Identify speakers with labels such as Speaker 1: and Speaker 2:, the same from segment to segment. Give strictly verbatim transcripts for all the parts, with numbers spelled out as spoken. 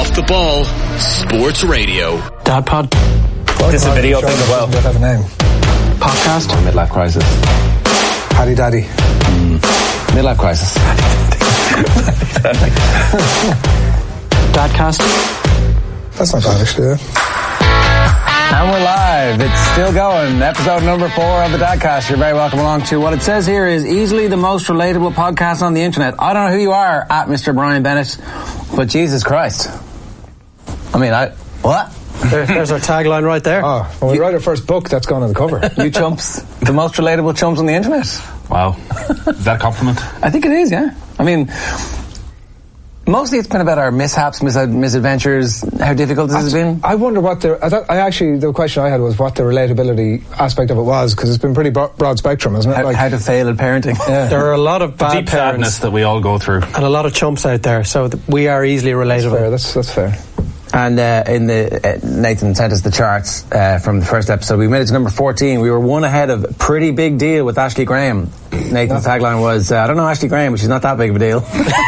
Speaker 1: Off the Ball Sports Radio.
Speaker 2: Dad Pod.
Speaker 3: This is a video thing as well.
Speaker 4: Doesn't have a name.
Speaker 2: Podcast.
Speaker 3: Midlife crisis.
Speaker 4: Paddy Daddy.
Speaker 3: Mm. Midlife crisis.
Speaker 2: Dadcast.
Speaker 4: That's not bad, actually. Yeah.
Speaker 3: And we're live. It's still going. Episode number four of the Dadcast. You're very welcome along to what it says here is easily the most relatable podcast on the internet. I don't know who you are at Mister Brian Bennett, but Jesus Christ. I mean, I... What?
Speaker 2: There, there's our tagline right there.
Speaker 4: Oh, when we
Speaker 3: You-
Speaker 4: write our first book, that's gone on the cover.
Speaker 3: You chumps. The most relatable chumps on the internet.
Speaker 5: Wow. Is that a compliment?
Speaker 3: I think it is, yeah. I mean... Mostly it's been about our mishaps, mis- misadventures, how difficult this has been.
Speaker 4: I wonder what the... I, thought, I actually, the question I had was what the relatability aspect of it was, because it's been pretty broad, broad spectrum, isn't it?
Speaker 3: How,
Speaker 4: Like,
Speaker 3: how to fail at parenting.
Speaker 4: yeah.
Speaker 2: There are a lot of
Speaker 5: The
Speaker 2: bad
Speaker 5: deep sadness
Speaker 2: parents
Speaker 5: that we all go through.
Speaker 2: and a lot of chumps out there, so th- we are easily
Speaker 4: That's fair,
Speaker 2: relatable.
Speaker 4: that's, that's fair.
Speaker 3: And uh, in the uh, Nathan sent us the charts uh, from the first episode. We made it to number fourteen. We were one ahead of Pretty Big Deal with Ashley Graham. Nathan's tagline was, uh, I don't know Ashley Graham, but she's not that big of a deal.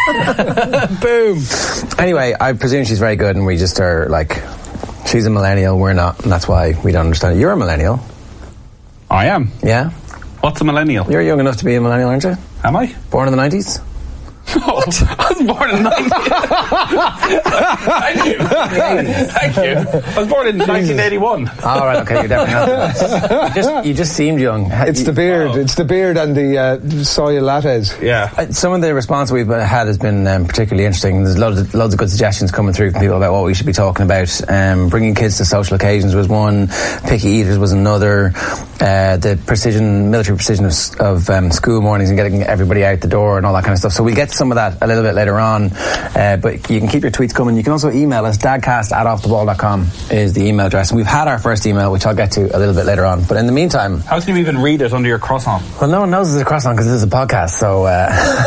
Speaker 2: Boom.
Speaker 3: Anyway, I presume she's very good and we just are like, she's a millennial, we're not, and that's why we don't understand it. You're a millennial.
Speaker 5: I am.
Speaker 3: Yeah?
Speaker 5: What's a millennial?
Speaker 3: You're young enough to be a millennial, aren't you?
Speaker 5: Am I?
Speaker 3: Born in the nineties?
Speaker 5: Oh, I was born in nineteen Thank you. Thank you. I was born in nineteen eighty-one.
Speaker 3: All right, okay, you're definitely not. You just, you just seemed young.
Speaker 4: It's
Speaker 3: You-
Speaker 4: the beard.
Speaker 5: Oh.
Speaker 4: It's the beard and the uh, soy lattes.
Speaker 5: Yeah.
Speaker 3: Uh, Some of the response we've had has been um, particularly interesting. There's loads of, loads of good suggestions coming through from people about what we should be talking about. Um, bringing kids to social occasions was one. Picky eaters was another. Uh, the precision, military precision of, of um, school mornings and getting everybody out the door and all that kind of stuff. So we'll get to some of that a little bit later on. Uh, but you can keep your tweets coming. You can also email us. dadcast at off the ball dot com is the email address. And we've had our first email, which I'll get to a little bit later on. But in the meantime...
Speaker 5: How can you even read it under your croissant?
Speaker 3: Well, no one knows there's a croissant because this is a podcast, so uh,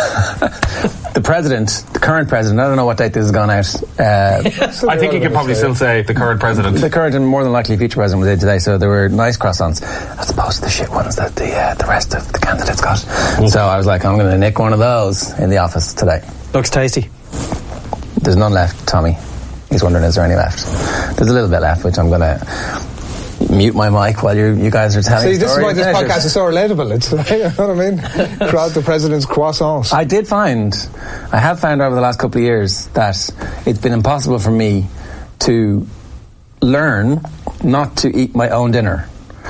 Speaker 3: the president, the current president, I don't know what date this has gone out. Uh,
Speaker 5: I think you can probably still say the current president.
Speaker 3: the current and more than likely future president was in today, so there were nice croissants, as opposed to the shit ones that the uh, the rest of the candidates got. So I was like, I'm going to nick one of those in the office today.
Speaker 2: Looks tasty.
Speaker 3: There's none left, Tommy. He's wondering, is there any left? There's a little bit left, which I'm going to mute my mic while you you guys are telling
Speaker 4: See, this is
Speaker 3: stories.
Speaker 4: why this
Speaker 3: Finish it.
Speaker 4: podcast is so relatable. It's, you know what I mean? Crowd the president's croissants.
Speaker 3: I did find, I have found over the last couple of years that it's been impossible for me to learn not to eat my own dinner.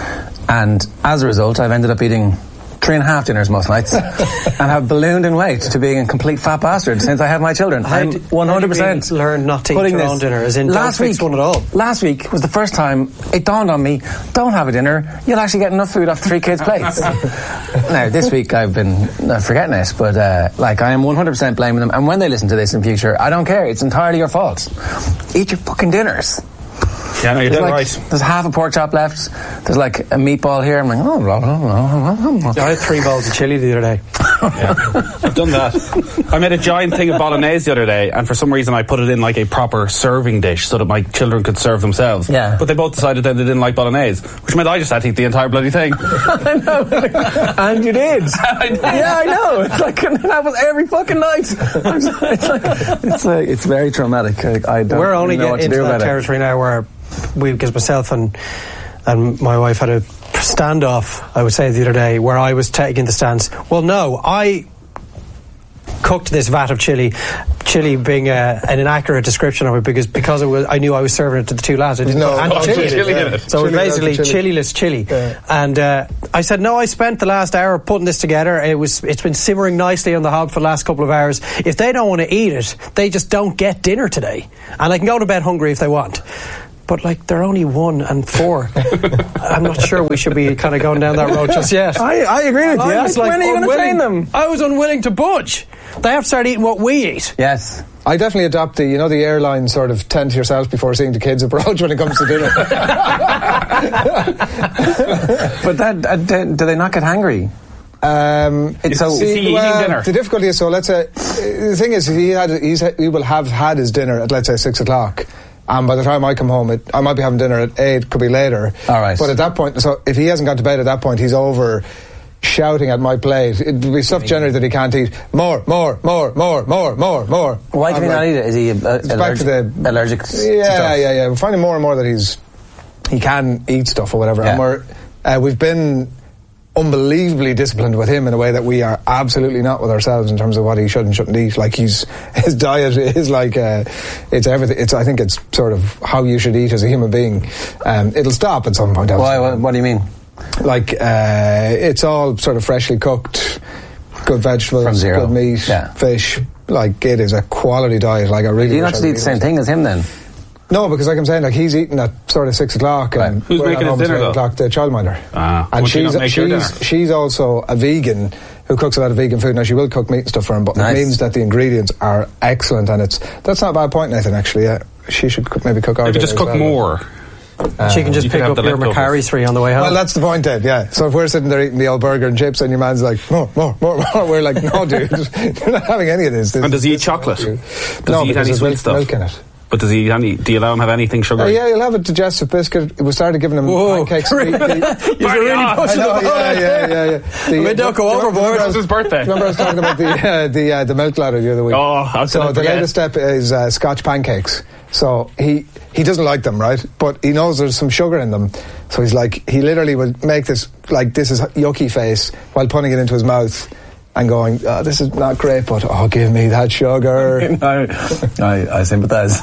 Speaker 3: And as a result, I've ended up eating three and a half dinners most nights and have ballooned in weight to being a complete fat bastard since I have my children.
Speaker 2: How
Speaker 3: I'm
Speaker 2: d-
Speaker 3: one hundred percent
Speaker 2: how do you learn not to eat
Speaker 3: putting
Speaker 2: your
Speaker 3: this-
Speaker 2: own dinner, as in
Speaker 3: last
Speaker 2: don't
Speaker 3: week,
Speaker 2: fix one at all?
Speaker 3: Last week was the first time it dawned on me, don't have a dinner, you'll actually get enough food off three kids' plates. Now, this week I've been uh, forgetting it, but uh, like I am one hundred percent blaming them, and when they listen to this in future, I don't care, it's entirely your fault. Eat your fucking dinners.
Speaker 5: Yeah, no, you're
Speaker 3: There's
Speaker 5: dead
Speaker 3: like,
Speaker 5: right.
Speaker 3: There's half a pork chop left. There's like a meatball here. I'm like, oh, blah, blah, blah, blah, blah.
Speaker 2: I had three bowls of chili the other day.
Speaker 5: Yeah. I've done that. I made a giant thing of bolognese the other day, and for some reason I put it in like a proper serving dish so that my children could serve themselves.
Speaker 3: Yeah.
Speaker 5: But they both decided then they didn't like bolognese, which meant I just had to eat the entire bloody thing.
Speaker 3: I know. And you did.
Speaker 5: I did.
Speaker 3: Yeah, I know. It's like, that was every fucking night. I'm just- It's like, it's like, it's very traumatic. I, I don't
Speaker 2: We're only
Speaker 3: know what
Speaker 2: getting
Speaker 3: to
Speaker 2: into
Speaker 3: do
Speaker 2: that
Speaker 3: about it.
Speaker 2: territory now where we, because myself and and my wife had a standoff, I would say, the other day, where I was taking the stance, well, no, I cooked this vat of chili, chili being a, an inaccurate description of it, because because it was, I knew I was serving it to the two lads. I didn't
Speaker 4: No,
Speaker 2: put any
Speaker 4: no,
Speaker 2: chili, in
Speaker 5: chili
Speaker 2: it.
Speaker 5: in it.
Speaker 2: So it was
Speaker 4: Chili
Speaker 2: basically
Speaker 4: without the chili.
Speaker 2: chililess chili.
Speaker 4: Yeah.
Speaker 2: And uh, I said, no, I spent the last hour putting this together. It was, it's been simmering nicely on the hob for the last couple of hours. If they don't want to eat it, they just don't get dinner today. And I can go to bed hungry if they want. But, like, they're only one and four. I'm not sure we should be kind of going down that road just yet.
Speaker 3: I, I agree with you.
Speaker 2: I was like
Speaker 3: when are you going to train
Speaker 2: unwilling-
Speaker 3: them?
Speaker 2: I was unwilling to budge. They have to start eating what we eat.
Speaker 3: Yes.
Speaker 4: I definitely adopt the, you know, the airline sort of tend to yourself before seeing the kids approach when it comes to dinner.
Speaker 3: But that, uh, do do they not get hangry?
Speaker 4: Um,
Speaker 3: It's so-
Speaker 5: Is he eating
Speaker 4: well,
Speaker 5: dinner?
Speaker 4: The difficulty is, so let's say, the thing is, he had, he's, he will have had his dinner at, let's say, six o'clock. And by the time I come home, it, I might be having dinner at eight, could be later.
Speaker 3: All right.
Speaker 4: But at that point, so if he hasn't gone to bed at that point, he's over shouting at my plate. It'd be stuff generally that he can't eat. More, more, more, more, more, more, more.
Speaker 3: Why can he
Speaker 4: like,
Speaker 3: not eat it? Is he uh,
Speaker 4: back
Speaker 3: allergic,
Speaker 4: to the,
Speaker 3: allergic
Speaker 4: yeah,
Speaker 3: to stuff?
Speaker 4: Yeah, yeah, We're finding more and more that he's he can eat stuff or whatever.
Speaker 3: Yeah.
Speaker 4: And we're, uh, we've been unbelievably disciplined with him in a way that we are absolutely not with ourselves in terms of what he should and shouldn't eat. Like he's his diet is like uh, it's everything. It's I think it's sort of how you should eat as a human being. Um, it'll stop at some point.
Speaker 3: Why? What, what do you mean?
Speaker 4: Like uh, it's all sort of freshly cooked, good vegetables,
Speaker 3: From zero.
Speaker 4: good meat,
Speaker 3: Yeah.
Speaker 4: fish. Like it is a quality diet. Like I really.
Speaker 3: Do you
Speaker 4: wish
Speaker 3: not
Speaker 4: I
Speaker 3: eat the
Speaker 4: really
Speaker 3: same
Speaker 4: was.
Speaker 3: thing as him then?
Speaker 4: No, because like I'm saying, like he's eating at sort of six o'clock,
Speaker 3: Right.
Speaker 4: and
Speaker 5: Who's
Speaker 4: we're
Speaker 5: making
Speaker 4: not
Speaker 5: his
Speaker 4: home
Speaker 5: dinner,
Speaker 4: till eight
Speaker 5: though?
Speaker 4: o'clock. The childminder,
Speaker 5: Ah,
Speaker 4: and
Speaker 5: would you
Speaker 4: she's
Speaker 5: not make your
Speaker 4: she's
Speaker 5: dinner?
Speaker 4: she's also a vegan who cooks a lot of vegan food. Now she will cook meat and stuff for him, but
Speaker 3: Nice.
Speaker 4: it means that the ingredients are excellent, and it's that's not a bad point, Nathan. Actually, yeah, she should cook, maybe cook our
Speaker 5: Maybe
Speaker 4: dinner
Speaker 5: just
Speaker 4: as
Speaker 5: cook
Speaker 4: well.
Speaker 5: more.
Speaker 2: she can just
Speaker 5: you could
Speaker 2: pick
Speaker 5: have
Speaker 2: up
Speaker 5: the
Speaker 2: your
Speaker 5: leftovers.
Speaker 2: Macari's for you on the way home.
Speaker 4: Well, that's the point, Dave. Yeah. So if we're sitting there eating the old burger and chips, and your man's like, more, more, more, more, we're like, no, dude, you're not having any of this. this
Speaker 5: And does he eat
Speaker 4: this is
Speaker 5: chocolate?
Speaker 4: not you.
Speaker 5: Does
Speaker 4: No,
Speaker 5: he eat
Speaker 4: because
Speaker 5: any
Speaker 4: there's
Speaker 5: sweet
Speaker 4: milk,
Speaker 5: stuff?
Speaker 4: milk in it.
Speaker 5: But does he eat any, do you allow him have anything
Speaker 4: Uh,
Speaker 5: sugary?
Speaker 4: yeah, you'll have a digestive biscuit. We started giving him
Speaker 2: Whoa.
Speaker 4: pancakes.
Speaker 2: You're
Speaker 4: The- the-
Speaker 2: really
Speaker 5: on.
Speaker 2: pushing
Speaker 4: I know,
Speaker 2: the boat.
Speaker 4: yeah, yeah, yeah, yeah. The,
Speaker 2: I mean, don't go
Speaker 4: remember-
Speaker 2: overboard.
Speaker 4: remember I
Speaker 5: It's
Speaker 4: was-
Speaker 5: his birthday.
Speaker 4: Remember I was talking about the uh, the uh, the milk ladder the other week.
Speaker 5: Oh, how could
Speaker 4: so
Speaker 5: I
Speaker 4: the
Speaker 5: forget?
Speaker 4: latest step is uh, Scotch pancakes. So he he doesn't like them, right? But he knows there's some sugar in them. So he's like, he literally would make this like this is yucky face while putting it into his mouth and going, oh, this is not great, but oh, give me that sugar.
Speaker 3: I, I, I sympathise.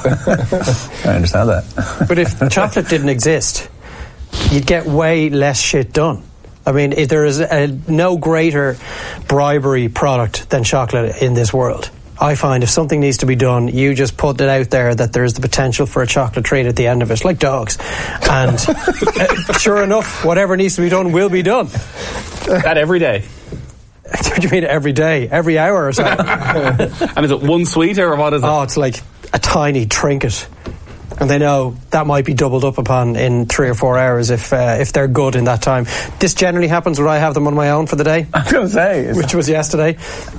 Speaker 3: I understand that.
Speaker 2: But if chocolate didn't exist, you'd get way less shit done. I mean, if there is a, no greater bribery product than chocolate in this world. I find if something needs to be done, you just put it out there that there's the potential for a chocolate treat at the end of it, like dogs. And uh, sure enough, whatever needs to be done will be done.
Speaker 5: That every day.
Speaker 2: What do you mean every day? Every hour or so?
Speaker 5: And is it one sweeter or what is it?
Speaker 2: Oh, it's like a tiny trinket. And they know that might be doubled up upon in three or four hours if uh, if they're good in that time. This generally happens when I have them on my own for the day,
Speaker 3: I was going to say.
Speaker 2: which was yesterday.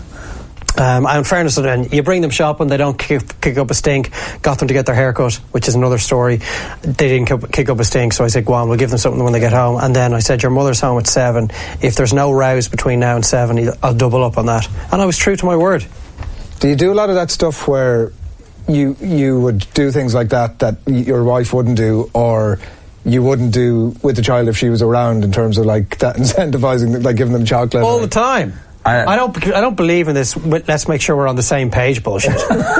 Speaker 2: Um, and in fairness to them, you bring them shopping, they don't kick, kick up a stink. Got them to get their hair cut, which is another story. They didn't kick, kick up a stink, so I said, go on, we'll give them something when they get home. And then I said, your mother's home at seven. If there's no rows between now and seven, I'll double up on that. And I was true to my word.
Speaker 4: Do you do a lot of that stuff where you you would do things like that that y- your wife wouldn't do, or you wouldn't do with the child if she was around, in terms of like that incentivizing, like giving them chocolate?
Speaker 2: All
Speaker 4: or-
Speaker 2: the time.
Speaker 3: I-
Speaker 2: I don't. I don't believe in this. Let's make sure we're on the same page. Bullshit.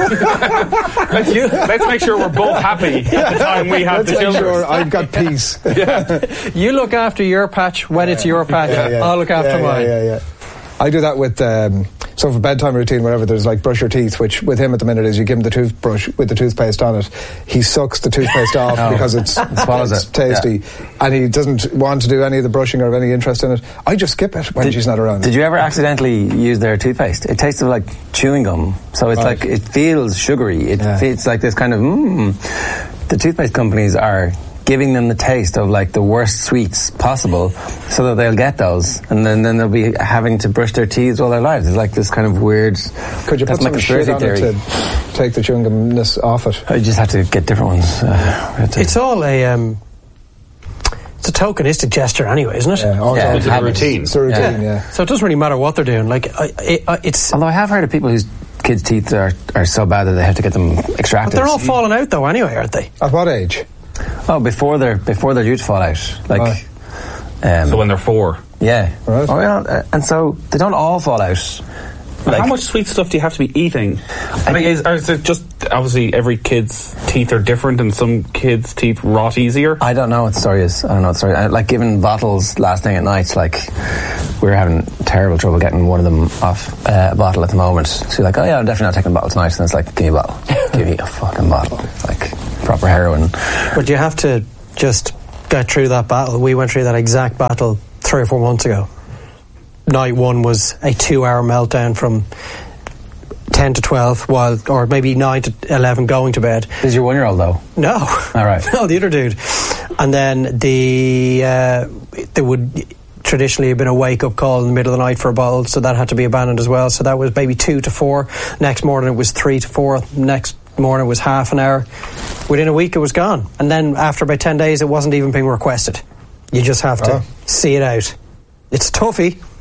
Speaker 5: Let's, let's make sure we're both happy at the time we have
Speaker 4: Let's
Speaker 5: the
Speaker 4: make
Speaker 5: children.
Speaker 4: sure I've got peace.
Speaker 2: You look after your patch when it's your patch.
Speaker 4: Yeah, yeah.
Speaker 2: I'll look after
Speaker 4: yeah,
Speaker 2: mine.
Speaker 4: Yeah, yeah, yeah. I do that with um, so for bedtime routine, whatever. There's like brush your teeth, which with him at the minute is you give him the toothbrush with the toothpaste on it. He sucks the toothpaste off
Speaker 3: Oh.
Speaker 4: because it's,
Speaker 3: swallows
Speaker 4: it's
Speaker 3: it.
Speaker 4: tasty, and he doesn't want to do any of the brushing or have any interest in it. I just skip it when she's not around.
Speaker 3: Did you ever accidentally use their toothpaste? It tasted like chewing gum, so it's
Speaker 4: Right.
Speaker 3: like it feels sugary. It
Speaker 4: Yeah.
Speaker 3: it's like this kind of mmm. The toothpaste companies are giving them the taste of like the worst sweets possible, so that they'll get those, and then, then they'll be having to brush their teeth all their lives. It's like this kind of weird.
Speaker 4: Could you
Speaker 3: that's
Speaker 4: put
Speaker 3: my
Speaker 4: some shit
Speaker 3: conspiracy
Speaker 4: on
Speaker 3: theory.
Speaker 4: it to take the chewing gumness off it?
Speaker 3: I just have to get different ones. Uh, we have to-
Speaker 2: It's all a. Um, it's a tokenistic gesture, anyway, isn't it?
Speaker 4: Yeah, all
Speaker 3: Yeah,
Speaker 4: the
Speaker 5: It's a
Speaker 3: habits.
Speaker 5: routine.
Speaker 4: It's a routine, yeah.
Speaker 2: So it doesn't really matter what they're doing. Like, I, it, I, it's.
Speaker 3: Although I have heard of people whose kids' teeth are, are so bad that they have to get them
Speaker 2: But
Speaker 3: extracted.
Speaker 2: they're all falling out, though, anyway, aren't they?
Speaker 4: At what age?
Speaker 3: Oh, before they're before they're due to fall out, like.
Speaker 4: Right.
Speaker 3: Um,
Speaker 5: So when they're four.
Speaker 3: Yeah.
Speaker 4: Right.
Speaker 3: Oh, yeah. uh, And so they don't all fall out. Like,
Speaker 5: How much sweet stuff do you have to be eating? I mean, is, or is it just obviously every kid's teeth are different, and some kids' teeth rot easier?
Speaker 3: I don't know what the story is. I don't know what the story. I, like giving bottles last thing at night. Like we were having terrible trouble getting one of them off uh, a bottle at the moment. So you're like, oh yeah, I'm definitely not taking a bottle tonight. And it's like, give me a bottle. Give me a fucking bottle. It's like proper heroin.
Speaker 2: But you have to just get through that battle. We went through that exact battle three or four months ago. Night one was a two-hour meltdown from ten to twelve, while, or maybe nine to eleven, going to bed.
Speaker 3: Is your one-year-old though?
Speaker 2: No.
Speaker 3: All right.
Speaker 2: No, the other dude. And then the uh, there would traditionally have been a wake-up call in the middle of the night for a bottle, so that had to be abandoned as well. So that was maybe two to four. Next morning it was three to four. Next morning it was half an hour. Within a week it was gone. And then after about ten days it wasn't even being requested. You just have to
Speaker 4: Oh.
Speaker 2: see it out. It's a toughie.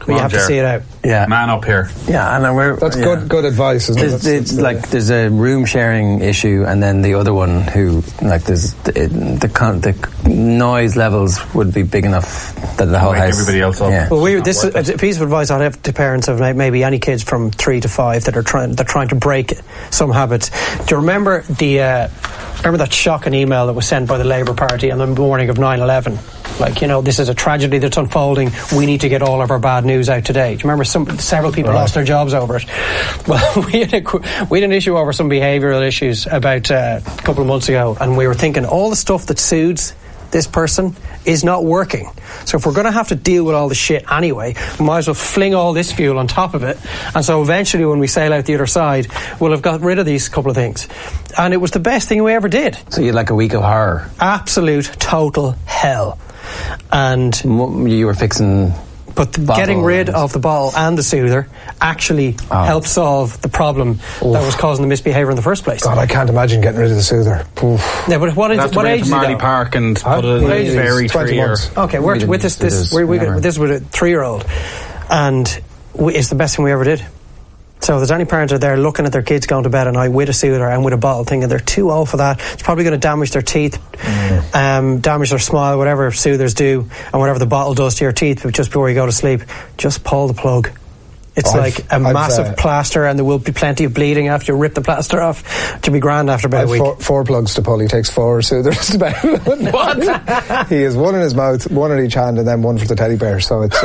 Speaker 2: but you
Speaker 5: on,
Speaker 2: have
Speaker 5: Ger.
Speaker 2: to see it out.
Speaker 3: Yeah.
Speaker 5: Man up here.
Speaker 3: Yeah, and then we're
Speaker 4: That's
Speaker 3: yeah.
Speaker 4: good good advice, isn't
Speaker 3: There's,
Speaker 4: it?
Speaker 3: it's
Speaker 4: That's-
Speaker 3: like there's a room sharing issue, and then the other one who like there's the the, con- the noise levels would be big enough that the whole
Speaker 5: Wake
Speaker 3: house.
Speaker 5: everybody else up.
Speaker 3: Yeah.
Speaker 2: Well, we,
Speaker 5: Not
Speaker 2: this is
Speaker 5: worth
Speaker 2: a piece of advice I'd have to parents of like, maybe any kids from three to five that are trying they're trying to break some habits. Do you remember the uh, remember that shocking email that was sent by the Labour Party on the morning of nine eleven? Like, you know, this is a tragedy that's unfolding. We need to get all of our bad news out today. Do you remember some several people
Speaker 4: Right.
Speaker 2: lost their jobs over it? Well, we had, a, we had an issue over some behavioural issues about uh, a couple of months ago, and we were thinking all the stuff that soothes this person is not working. So if we're going to have to deal with all the shit anyway, we might as well fling all this fuel on top of it. And so eventually when we sail out the other side, we'll have got rid of these couple of things. And it was the best thing we ever did.
Speaker 3: So you had like a week of horror.
Speaker 2: Absolute, total hell. And
Speaker 3: M- You were fixing.
Speaker 2: but the
Speaker 3: Bottle
Speaker 2: getting rid
Speaker 3: and-
Speaker 2: of the bottle and the soother actually
Speaker 3: Oh.
Speaker 2: helped solve the problem that was causing the misbehaviour in the first place.
Speaker 4: God, I can't imagine getting rid of the soother. Oof.
Speaker 2: Yeah, but what, is,
Speaker 5: You'd have to
Speaker 2: what
Speaker 5: bring it
Speaker 2: age
Speaker 5: to
Speaker 2: is he
Speaker 5: Marley
Speaker 2: though?
Speaker 5: Park and
Speaker 4: Huh?
Speaker 5: put it in
Speaker 4: What
Speaker 5: a
Speaker 4: age is
Speaker 5: fairy
Speaker 4: he? twenty
Speaker 5: tree. Or,
Speaker 4: months.
Speaker 2: Okay, we're,
Speaker 3: We
Speaker 2: with
Speaker 3: didn't
Speaker 2: this,
Speaker 3: do
Speaker 2: this,
Speaker 3: this
Speaker 2: we, we,
Speaker 3: whenever.
Speaker 2: this was a three-year-old, and we, it's the best thing we ever did. So if there's any parent out there looking at their kids going to bed at night with a soother and with a bottle, thinking they're too old for that, it's probably going to damage their teeth, mm. um, damage their smile, whatever soothers do, and whatever the bottle does to your teeth just before you go to sleep, just pull the plug. It's
Speaker 4: I've-
Speaker 2: like a
Speaker 4: I've,
Speaker 2: massive
Speaker 4: uh,
Speaker 2: plaster, and there will be plenty of bleeding after you rip the plaster off. To be grand after
Speaker 4: I
Speaker 2: about
Speaker 4: have
Speaker 2: a week.
Speaker 4: four, four plugs to pull. He takes four soothers to bed.
Speaker 5: What?
Speaker 4: He has one in his mouth, one in each hand, and then one for the teddy bear. So it's.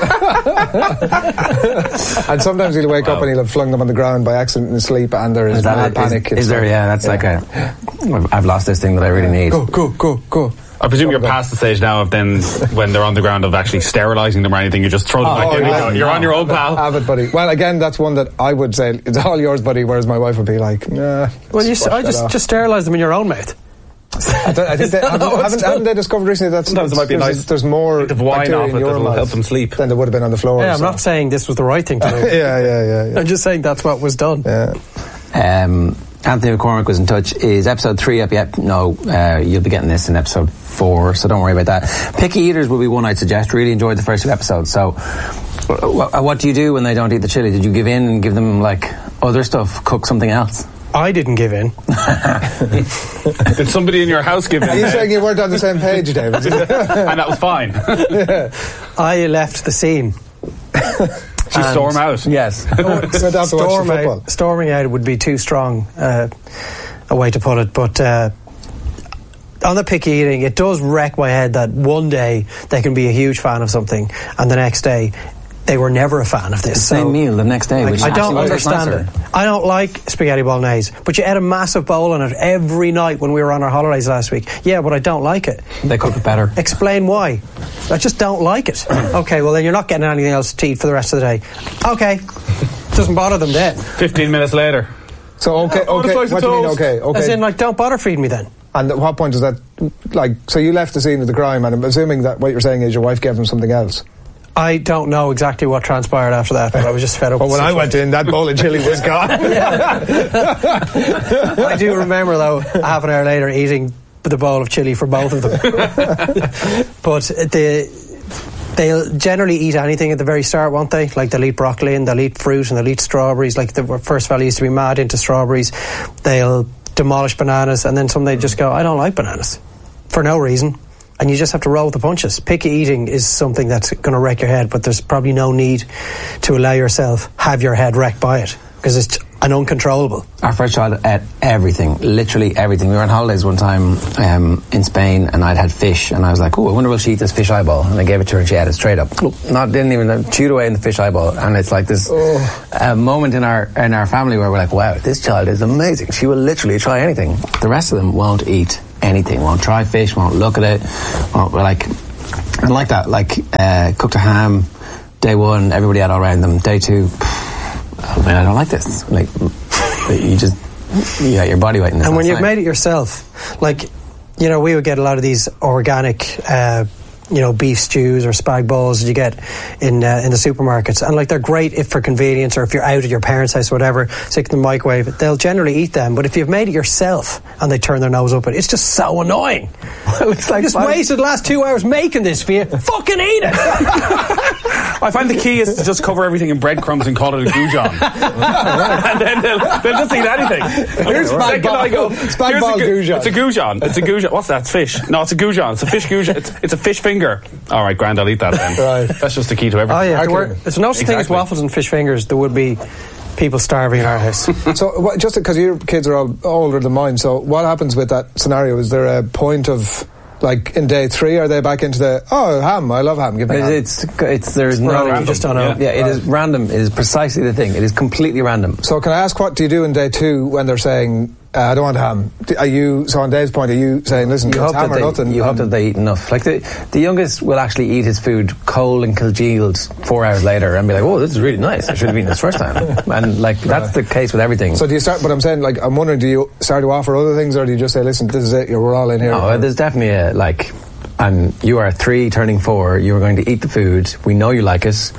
Speaker 4: Um, and sometimes he'll wake
Speaker 5: Wow.
Speaker 4: up and he'll have flung them on the ground by accident in his sleep, and there is,
Speaker 3: Is that
Speaker 4: mad
Speaker 3: it?
Speaker 4: panic.
Speaker 3: Is, is there? Yeah, that's like a. I've lost this thing that I really need.
Speaker 4: Go, go, go, go.
Speaker 5: I presume you're past the stage now of then, when they're on the ground, of actually sterilising them or anything. You just throw them
Speaker 4: Oh,
Speaker 5: back in.
Speaker 4: yeah.
Speaker 5: and go, You're on your own, pal.
Speaker 4: Have it, buddy. Well, again, that's one that I would say it's all yours, buddy. Whereas my wife would be like, nah.
Speaker 2: Well, you,
Speaker 4: wash
Speaker 2: I
Speaker 4: that
Speaker 2: just
Speaker 4: off.
Speaker 2: just sterilise them in your own mouth.
Speaker 4: I, don't- I think they, haven't,
Speaker 2: No, it's
Speaker 4: haven't,
Speaker 2: not.
Speaker 4: haven't they discovered recently that
Speaker 5: Sometimes it might be
Speaker 4: there's,
Speaker 5: nice
Speaker 4: there's more
Speaker 5: bit of wine
Speaker 4: bacteria
Speaker 5: off
Speaker 4: in
Speaker 5: it
Speaker 4: your
Speaker 5: that'll
Speaker 4: mouth
Speaker 5: help them sleep.
Speaker 4: than there would have been on the floor.
Speaker 2: Yeah, I'm
Speaker 4: so.
Speaker 2: not saying this was the right thing to do.
Speaker 4: yeah, yeah, yeah, yeah.
Speaker 2: I'm just saying that's what was done.
Speaker 4: yeah.
Speaker 3: Um, Anthony McCormick was in touch. Is episode three up yet? No, uh, you'll be getting this in episode four, so don't worry about that. Picky eaters will be one I'd suggest. Really enjoyed the first two episodes. So, wh- what do you do when they don't eat the chili? Did you give in and give them like other stuff? Cook something else?
Speaker 2: I didn't give in.
Speaker 5: Did somebody in your house give in?
Speaker 4: Are you saying you weren't on the same page, David?
Speaker 5: And that was fine.
Speaker 2: I left the scene.
Speaker 5: She storm out.
Speaker 3: Yes.
Speaker 4: Went out to watch the
Speaker 2: Storm
Speaker 4: football.
Speaker 2: out, storming out would be too strong uh, a way to put it, but uh, on the picky eating, it does wreck my head that one day they can be a huge fan of something, and the next day they were never a fan of this.
Speaker 3: Same
Speaker 2: So,
Speaker 3: meal the next day.
Speaker 2: like,
Speaker 3: which
Speaker 2: I don't
Speaker 3: actually
Speaker 2: understand
Speaker 3: nicer.
Speaker 2: it. I don't like spaghetti bolognese, but you ate a massive bowl on it every night when we were on our holidays last week. Yeah, but I don't like it.
Speaker 3: They cook it better.
Speaker 2: Explain why. I just don't like it. Okay, well then you're not getting anything else to eat for the rest of the day. Okay. Doesn't bother them then.
Speaker 5: Fifteen minutes later.
Speaker 4: So, okay,
Speaker 5: Oh, the
Speaker 4: okay.
Speaker 5: slice
Speaker 4: What
Speaker 5: of
Speaker 4: do you mean,
Speaker 5: toast.
Speaker 4: okay? Okay.
Speaker 2: As in, like, don't bother feeding me then.
Speaker 4: And at what point does that, like, so you left the scene of the crime, and I'm assuming that what you're saying is your wife gave him something else.
Speaker 2: I don't know exactly what transpired after that, but I was just fed up.
Speaker 4: But
Speaker 2: with
Speaker 4: when
Speaker 2: the
Speaker 4: I went in, that bowl of chili was gone.
Speaker 2: I do remember, though, half an hour later eating the bowl of chili for both of them. But the... They'll generally eat anything at the very start, won't they? Like they'll eat broccoli and they'll eat fruit and they'll eat strawberries. Like the first fella used to be mad into strawberries. They'll demolish bananas, and then some they just go, I don't like bananas. For no reason. And you just have to roll with the punches. Picky eating is something that's going to wreck your head, but there's probably no need to allow yourself have your head wrecked by it, because it's an uncontrollable.
Speaker 3: Our first child ate everything, literally everything. We were on holidays one time um, in Spain, and I'd had fish, and I was like, "Oh, I wonder will she eat this fish eyeball?" And I gave it to her, and she ate it straight up. Not didn't even uh, chewed away in the fish eyeball. And it's like this
Speaker 4: Oh.
Speaker 3: uh, moment in our in our family where we're like, "Wow, this child is amazing. She will literally try anything." The rest of them won't eat anything. Won't try fish. Won't look at it. Won't, like, and like that. Like uh, cooked a ham. Day one, everybody had all around them. Day two. Oh, man, I don't like this. Like, you just, you got your body weight in this.
Speaker 2: And when
Speaker 3: last
Speaker 2: you've
Speaker 3: night.
Speaker 2: made it yourself, like, you know, we would get a lot of these organic uh, you know, beef stews or spag balls that you get in uh, in the supermarkets, and like they're great if for convenience or if you're out at your parents' house or whatever, stick in the microwave. They'll generally eat them, but if you've made it yourself and they turn their nose up at it, it's just so annoying. It's like, I just wasted the last two hours making this for you. Fucking eat it.
Speaker 5: I find the key is to just cover everything in breadcrumbs and call it a goujon. And then they'll, they'll just eat anything.
Speaker 4: Here's spag ball,
Speaker 5: go,
Speaker 4: spag ball
Speaker 5: gu-
Speaker 4: goujon.
Speaker 5: It's a goujon. It's a goujon. What's that? It's fish. No, it's a goujon. It's a fish goujon. It's, it's a fish finger. All right, grand, I'll eat that then.
Speaker 4: Right.
Speaker 5: That's just the key to everything.
Speaker 2: Oh yeah, there
Speaker 4: Okay.
Speaker 2: were, there's no such thing as
Speaker 5: Exactly.
Speaker 2: waffles and fish fingers. There would be people starving in our house.
Speaker 4: So, what, just because your kids are all older than mine, so what happens with that scenario? Is there a point of, like, in day three, are they back into the, oh, ham, I love ham, give me ham?
Speaker 3: It's, it's, it's there's no,
Speaker 2: random, you just don't know.
Speaker 3: Yeah, it is random. It is precisely the thing. It is completely random.
Speaker 4: So can I ask, what do you do in day two when they're saying, uh, I don't want ham? D- Are you, so on Dave's point, are you saying, listen,
Speaker 3: You
Speaker 4: it's
Speaker 3: hope,
Speaker 4: ham
Speaker 3: that
Speaker 4: or
Speaker 3: they,
Speaker 4: nothing?
Speaker 3: you hope that they eat enough. Like the the youngest will actually eat his food cold and congealed four hours later and be like, "Oh, this is really nice. I should have eaten this first time." And like that's the case with everything.
Speaker 4: So do you start, but I'm saying, like, I'm wondering, do you start to offer other things, or do you just say, listen, this is it, you're, we're all in here?
Speaker 3: Oh, there's definitely a like. And you are three, turning four. You are going to eat the food. We know you like it.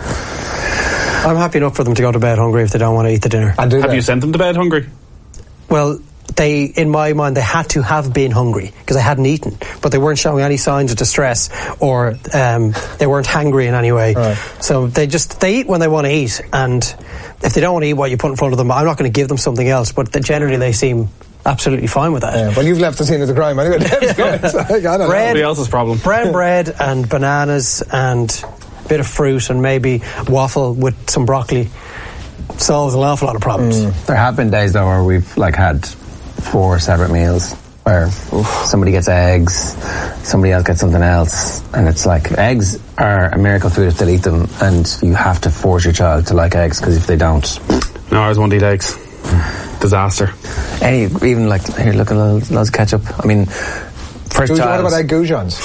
Speaker 2: I'm happy enough for them to go to bed hungry if they don't want to eat the dinner.
Speaker 4: And do
Speaker 5: Have
Speaker 4: that.
Speaker 5: you sent them to bed hungry?
Speaker 2: Well, they, in my mind, they had to have been hungry because they hadn't eaten, but they weren't showing any signs of distress or um, they weren't hangry in any way.
Speaker 4: Right.
Speaker 2: So they just they eat when they want to eat, and if they don't want to eat what you put in front of them, I'm not going to give them something else. But they, generally, they seem absolutely fine with that.
Speaker 4: Yeah, well, you've left the scene of the crime anyway. Dave's gone, so, I don't know.
Speaker 2: Bread.
Speaker 5: Somebody else's problem.
Speaker 2: Brown bread and bananas and a bit of fruit and maybe waffle with some broccoli solves an awful lot of problems.
Speaker 3: There have been days though where we've like had four separate meals where somebody gets eggs, somebody else gets something else, and it's like eggs are a miracle food if they'll eat them, and you have to force your child to like eggs because if they don't,
Speaker 5: No, I always want to eat eggs. Disaster.
Speaker 3: any even like here, look at loads loads of ketchup. I mean, first
Speaker 4: Goujon-
Speaker 3: child.
Speaker 4: What about egg goujons?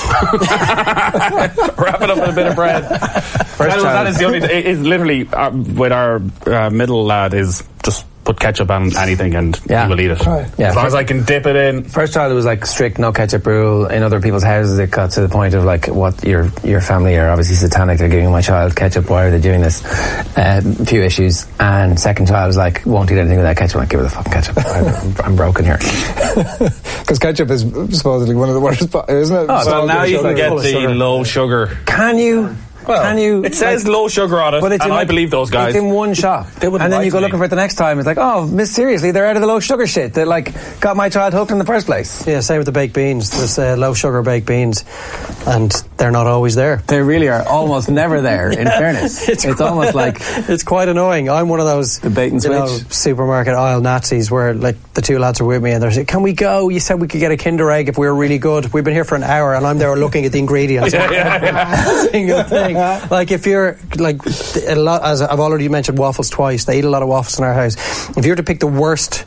Speaker 5: Wrap it up with a bit of bread. First that,
Speaker 3: child.
Speaker 5: that is the only. It is literally uh, with our uh, middle lad is just put ketchup on anything and
Speaker 3: Yeah.
Speaker 5: he will eat it.
Speaker 4: Right.
Speaker 3: Yeah.
Speaker 5: As long as I can dip it in.
Speaker 3: First child, it was like strict no ketchup rule. In other people's houses, it got to the point of like, what your your family are obviously satanic. They're giving my child ketchup. Why are they doing this? Uh, a few issues. And second child was like, won't eat anything without ketchup. I'm like, give her the fucking ketchup. I'm, I'm broken here.
Speaker 4: Because ketchup is supposedly one of the worst, po- isn't it?
Speaker 3: Oh,
Speaker 5: Well, now you can get
Speaker 2: Full of
Speaker 5: the
Speaker 2: sugar.
Speaker 5: low sugar.
Speaker 3: Can you? Can you?
Speaker 5: It says
Speaker 3: like,
Speaker 5: low sugar on it,
Speaker 3: but it's
Speaker 5: and
Speaker 3: in
Speaker 5: I
Speaker 3: like-
Speaker 5: believe those guys.
Speaker 3: It's in one shop,
Speaker 5: They wouldn't
Speaker 3: and then
Speaker 5: lie
Speaker 3: you
Speaker 5: to
Speaker 3: go
Speaker 5: me.
Speaker 3: looking for it the next time. It's like, oh, mysteriously, they're out of the low sugar shit that like got my child hooked in the first place.
Speaker 2: Yeah, same with the baked beans. There's uh, low sugar baked beans, and they're not always there.
Speaker 3: They really are almost never there. In fairness, it's,
Speaker 2: quite-
Speaker 3: almost like
Speaker 2: it's quite annoying. I'm one of those
Speaker 3: The bait and
Speaker 2: you know,
Speaker 3: switch.
Speaker 2: supermarket aisle Nazis where like the two lads are with me and they're saying, "Can we go? You said we could get a Kinder Egg if we were really good. We've been here for an hour," and I'm there looking at the ingredients.
Speaker 5: Yeah, yeah, yeah.
Speaker 2: Single thing. Like if you're like a lot, as I've already mentioned, waffles twice. They eat a lot of waffles in our house. If you were to pick the worst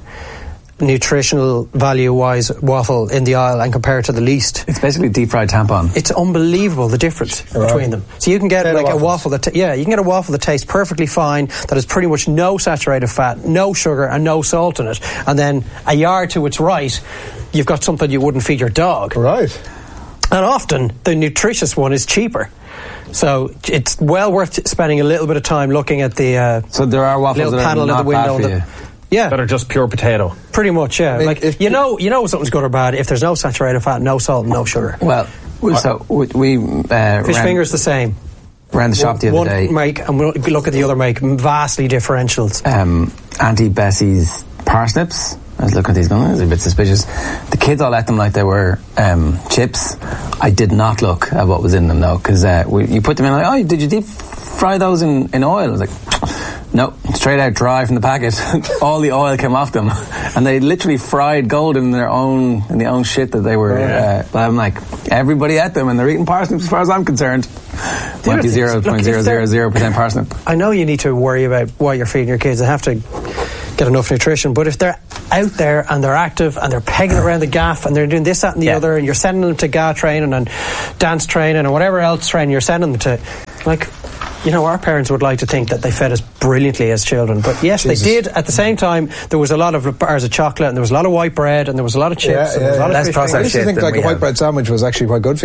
Speaker 2: nutritional value wise waffle in the aisle and compare it to the least,
Speaker 3: it's basically deep fried tampon.
Speaker 2: it's unbelievable the difference
Speaker 4: Right.
Speaker 2: between them. So you can get
Speaker 4: Potato
Speaker 2: like a
Speaker 4: waffles.
Speaker 2: waffle that, t- yeah, you can get a waffle that tastes perfectly fine, that has pretty much no saturated fat, no sugar, and no salt in it. And then a yard to its right, you've got something you wouldn't feed your dog.
Speaker 4: Right.
Speaker 2: And often the nutritious one is cheaper. So it's well worth spending a little bit of time looking at the uh,
Speaker 3: So there are waffles
Speaker 2: little
Speaker 3: that
Speaker 2: panel
Speaker 3: are
Speaker 2: in
Speaker 3: not
Speaker 2: the window.
Speaker 3: bad for
Speaker 2: and
Speaker 3: you.
Speaker 2: the- yeah,
Speaker 5: That are just pure potato.
Speaker 2: pretty much. Yeah,
Speaker 4: mean,
Speaker 2: like
Speaker 4: if-
Speaker 2: you know, you know something's good or bad if there's no saturated fat, no salt, no sugar.
Speaker 3: Well, we- so we, we uh,
Speaker 2: Fish
Speaker 3: ran,
Speaker 2: fingers the same.
Speaker 3: ran the shop the other
Speaker 2: One
Speaker 3: day.
Speaker 2: make and we'll look at the other make. Vastly differentials.
Speaker 3: um, Auntie Bessie's parsnips. I was looking at these going, "This is a bit suspicious." The kids all ate them like they were um, chips. I did not look at what was in them though, because uh, we- you put them in like, oh, did you deep fry those in, in oil? I was like, no, straight out dry from the packet. All the oil came off them, and they literally fried gold in their own in the own shit that they were. Uh, but I'm like, everybody ate them, and they're eating parsnips as far as I'm concerned.
Speaker 2: other
Speaker 3: Might be
Speaker 2: thing is,
Speaker 3: zero
Speaker 2: look,
Speaker 3: point
Speaker 2: if
Speaker 3: zero
Speaker 2: they're-
Speaker 3: zero zero percent parsnip.
Speaker 2: I know you need to worry about what you're feeding your kids. They have to get enough nutrition. But if they're out there and they're active and they're pegging around the gaff and they're doing this, that, and the
Speaker 3: Yeah.
Speaker 2: other, and you're sending them to G A training and dance training or whatever else training you're sending them to, like, you know, our parents would like to think that they fed us brilliantly as children. But yes,
Speaker 4: Jesus.
Speaker 2: they did. At the same time, there was a lot of bars of chocolate and there was a lot of white bread and there was a lot of chips
Speaker 4: Yeah,
Speaker 2: and there was a
Speaker 4: yeah,
Speaker 2: lot
Speaker 3: yeah.
Speaker 2: of
Speaker 3: Less
Speaker 2: fish
Speaker 3: processed
Speaker 4: I
Speaker 2: fingers.
Speaker 4: used to
Speaker 3: shit
Speaker 4: think
Speaker 3: than
Speaker 4: like
Speaker 3: we
Speaker 4: a white
Speaker 3: have.
Speaker 4: bread sandwich was actually quite good for you.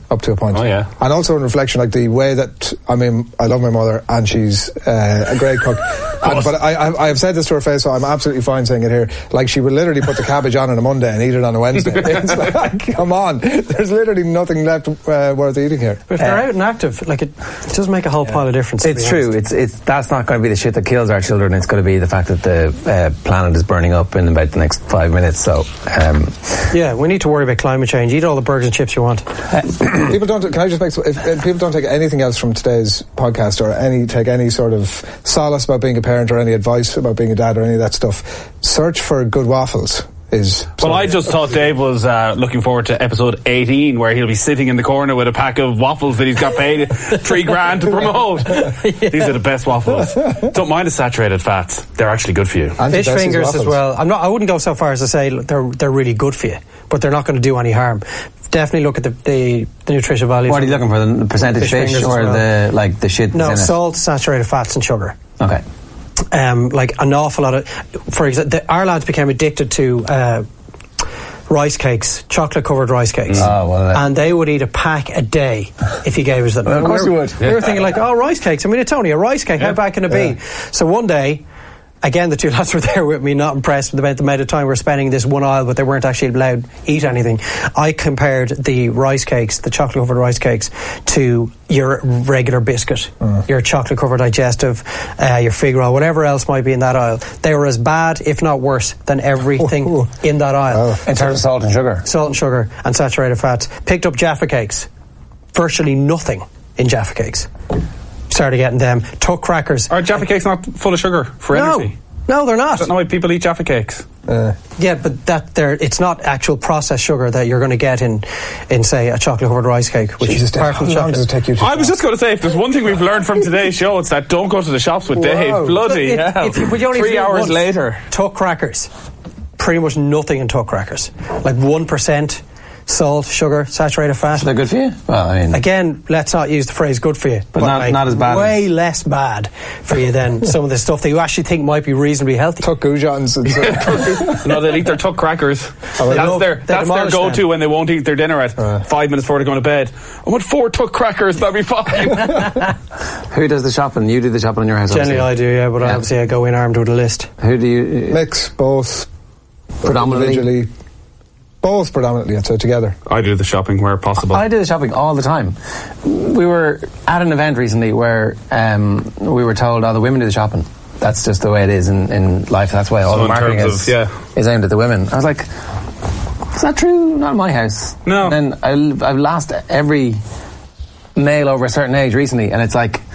Speaker 4: up to a point.
Speaker 5: Oh, yeah.
Speaker 4: And also in reflection, like the way that, I mean, I love my mother and she's uh, a great cook. and, but I, I, I've said this to her face, so I'm absolutely fine saying it here. Like, she would literally put the cabbage on on a Monday and eat it on a Wednesday. It's like, come on. There's literally nothing left uh, worth eating here.
Speaker 2: But if they're uh, out and active, like, it, it does make a whole yeah. pile of difference.
Speaker 3: It's true. It's it's that's not going to be the shit that kills our children. It's going to be the fact that the uh, planet is burning up in about the next five minutes. So, um,
Speaker 2: yeah, we need to worry about climate change. Eat all the burgers and chips you want.
Speaker 4: People don't. Can I just make? If, if people don't take anything else from today's podcast, or any take any sort of solace about being a parent, or any advice about being a dad, or any of that stuff, search for good waffles. Is
Speaker 5: well, I just thought Dave was uh, looking forward to episode eighteen, where he'll be sitting in the corner with a pack of waffles that he's got paid three grand to promote. Yeah. These are the best waffles. Don't mind the saturated fats; they're actually good for you.
Speaker 2: Fish fingers waffles. As well. I'm not. I wouldn't go so far as to say they're they're really good for you, but they're not going to do any harm. Definitely look at the the, the nutritional value.
Speaker 3: What are you looking for? The percentage fish, fish or well. the like the shit?
Speaker 2: No,
Speaker 3: in
Speaker 2: salt,
Speaker 3: it?
Speaker 2: saturated fats, and sugar.
Speaker 3: Okay.
Speaker 2: Um, like an awful lot of, for example, our lads became addicted to uh, rice cakes, chocolate covered rice cakes,
Speaker 3: mm. oh, well,
Speaker 2: and they would eat a pack a day if you gave us them.
Speaker 3: Well, of course
Speaker 2: we
Speaker 3: you
Speaker 2: were,
Speaker 3: would.
Speaker 2: We were thinking like, oh, rice cakes. I mean, it's only a rice cake. Yeah. How bad can it yeah. be? So one day. Again, the two lads were there with me, not impressed with the amount of time we were spending in this one aisle, but they weren't actually allowed to eat anything. I compared the rice cakes, the chocolate-covered rice cakes, to your regular biscuit, mm. your chocolate-covered digestive, uh, your fig roll, whatever else might be in that aisle. They were as bad, if not worse, than everything oh, oh. in that aisle.
Speaker 3: Oh. In terms of salt and sugar?
Speaker 2: Salt and sugar and saturated fats. Picked up Jaffa cakes. Virtually nothing in Jaffa cakes. Started getting them. Tuck crackers.
Speaker 5: Are Jaffa cakes not full of sugar for
Speaker 2: no.
Speaker 5: energy?
Speaker 2: No, they're not.
Speaker 5: I don't know why people eat Jaffa cakes.
Speaker 4: Uh.
Speaker 2: Yeah, but that they're, it's not actual processed sugar that you're going to get in, in say, a chocolate-covered rice cake, which
Speaker 4: Jesus,
Speaker 2: is apart from chocolate.
Speaker 4: Does it take you to
Speaker 5: I was just going to say, if there's one thing we've learned from today's show, it's that don't go to the shops with Dave.
Speaker 4: Whoa.
Speaker 5: Bloody
Speaker 2: if,
Speaker 5: hell.
Speaker 2: If, if you only
Speaker 5: Three hours
Speaker 2: once,
Speaker 5: later.
Speaker 2: Tuck crackers. Pretty much nothing in tuck crackers. Like one percent salt, sugar, saturated fat.
Speaker 3: So they're good for you? Well, I mean...
Speaker 2: Again, let's not use the phrase good for you.
Speaker 3: But, but not, like not as bad
Speaker 2: way
Speaker 3: as...
Speaker 2: less bad for you than some of the stuff that you actually think might be reasonably healthy.
Speaker 4: Tuck goujons and stuff.
Speaker 5: No, they'll eat their tuck crackers.
Speaker 2: Oh,
Speaker 5: that's
Speaker 2: no,
Speaker 5: their, that's their go-to them. When they won't eat their dinner at uh. five minutes before they're going to bed. I want four tuck crackers, that'll be fine.
Speaker 3: Who does the shopping? You do the shopping in your house?
Speaker 2: Generally
Speaker 3: obviously.
Speaker 2: I do, yeah, but
Speaker 3: yeah.
Speaker 2: obviously I go in armed with a list.
Speaker 3: Who do you...
Speaker 4: Mix both.
Speaker 3: Predominantly?
Speaker 4: Individually. Both predominantly, I'd say, together.
Speaker 5: I do the shopping where possible.
Speaker 3: I do the shopping all the time. We were at an event recently where um, we were told, oh, the women do the shopping. That's just the way it is in, in life. That's why all
Speaker 5: so
Speaker 3: the marketing is,
Speaker 5: of, yeah.
Speaker 3: is aimed at the women. I was like, is that true? Not in my house.
Speaker 5: No.
Speaker 3: And then I, I've lost every male over a certain age recently, and it's like,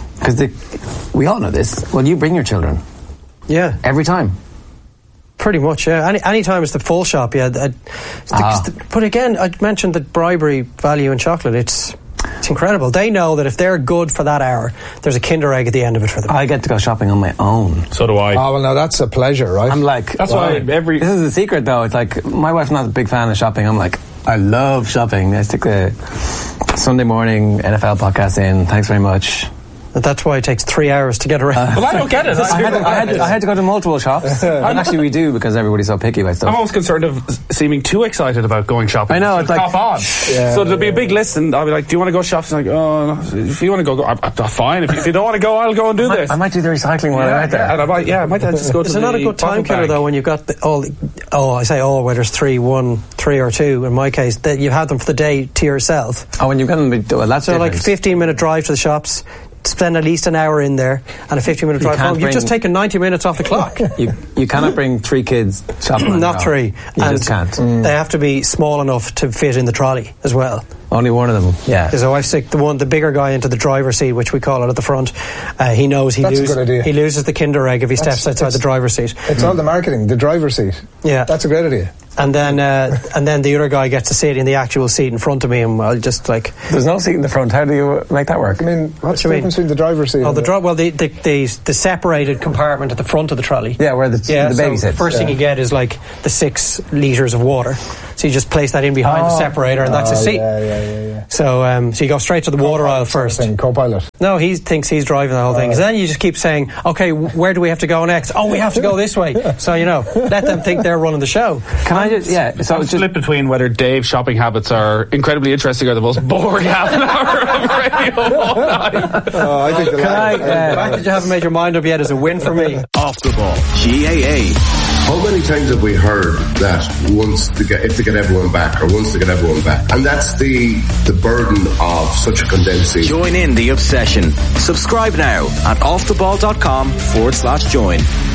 Speaker 3: because we all know this. Well, you bring your children.
Speaker 2: Yeah.
Speaker 3: Every time.
Speaker 2: Pretty much, yeah. Any any time it's the full shop, yeah. The,
Speaker 3: ah.
Speaker 2: the, but again, I mentioned the bribery value in chocolate. It's it's incredible. They know that if they're good for that hour, there's a Kinder Egg at the end of it for them.
Speaker 3: I get to go shopping on my own.
Speaker 5: So do I.
Speaker 4: Oh, well, now that's a pleasure, right?
Speaker 3: I'm like,
Speaker 5: that's
Speaker 3: well,
Speaker 5: why every.
Speaker 3: This is the secret, though. It's like my wife's not a big fan of shopping. I'm like, I love shopping. I stick the Sunday morning N F L podcast in. Thanks very much.
Speaker 2: That's why it takes three hours to get around.
Speaker 5: Uh, well, I don't get it.
Speaker 3: I had, to, I, had to, I had to go to multiple shops. And actually, we do because everybody's so picky about stuff.
Speaker 5: I'm always concerned of seeming too excited about going shopping.
Speaker 3: I know, it's like...
Speaker 5: Hop on.
Speaker 4: Yeah,
Speaker 5: so there'll be
Speaker 4: yeah,
Speaker 5: a big
Speaker 4: yeah.
Speaker 5: list, and I'll be like, do you want to go shopping? Like, oh, no. If you want to go, go I'm, I'm fine. If you, if you don't want to go, I'll go and do
Speaker 3: I might,
Speaker 5: this.
Speaker 3: I might do the recycling while
Speaker 5: yeah,
Speaker 3: I'm out there.
Speaker 5: Yeah, I might, yeah, I might just go to
Speaker 2: It's
Speaker 5: the
Speaker 2: not a good time killer,
Speaker 5: bank.
Speaker 2: though, when you've got the, all... The, oh, I say all, whether it's three, one, three or two, in my case, that you've had them for the day to yourself.
Speaker 3: Oh, when you've got them... Well, that's
Speaker 2: So
Speaker 3: different.
Speaker 2: like fifteen minute drive to the shops, spend at least an hour in there, and a fifteen minute drive home. You've just taken ninety minutes off the clock.
Speaker 3: you you cannot bring three kids shopping.
Speaker 2: Not three.
Speaker 3: You
Speaker 2: and
Speaker 3: just can't.
Speaker 2: Mm. They have to be small enough to fit in the trolley as well.
Speaker 3: Only one of them, yeah.
Speaker 2: So I stick the one, the bigger guy, into the driver's seat, which we call it at the front. Uh, he knows he,
Speaker 4: That's
Speaker 2: lose,
Speaker 4: a good idea.
Speaker 2: he loses the Kinder Egg if he
Speaker 4: That's,
Speaker 2: steps outside the driver's seat.
Speaker 4: It's all the marketing, the driver's seat.
Speaker 2: Yeah.
Speaker 4: That's a great idea.
Speaker 2: And then uh, and then the other guy gets to sit in the actual seat in front of me, and I'll just like...
Speaker 3: There's no seat in the front. How do you make that work?
Speaker 4: I mean, what's the
Speaker 2: mean?
Speaker 4: difference between the driver's seat
Speaker 2: Oh,
Speaker 4: and
Speaker 2: the
Speaker 4: the...
Speaker 2: dri- well, the, the, the, the separated compartment at the front of the trolley.
Speaker 3: Yeah, where the,
Speaker 2: yeah,
Speaker 3: the baby
Speaker 2: so
Speaker 3: sits.
Speaker 2: the first
Speaker 3: yeah.
Speaker 2: thing you get is like the six litres of water. So you just place that in behind
Speaker 3: oh.
Speaker 2: the separator, and that's
Speaker 4: oh,
Speaker 2: a seat.
Speaker 4: Yeah, yeah, yeah, yeah.
Speaker 2: So, um, so you go straight to the water aisle first.
Speaker 4: Thing, co-pilot.
Speaker 2: No, he thinks he's driving the whole thing.
Speaker 4: Right.
Speaker 2: So then you just keep saying, okay, where do we have to go next? Oh, we have to go this way. So, you know, let them think they're running the show.
Speaker 3: Can
Speaker 2: I'm
Speaker 3: I just, yeah, so
Speaker 5: I'm
Speaker 3: it's just,
Speaker 5: split between whether Dave's shopping habits are incredibly interesting or the most boring half an hour of radio all night.
Speaker 4: Oh, I think the
Speaker 2: Can I,
Speaker 4: latter.
Speaker 2: uh, the fact that you haven't made your mind up yet is a win for me.
Speaker 1: Off the ball. G A A.
Speaker 6: How many times have we heard that once to get, if to get everyone back or once to get everyone back? And that's the, the burden of such a condensed season.
Speaker 1: Join in the obsession. Subscribe now at offtheball.com forward slash join.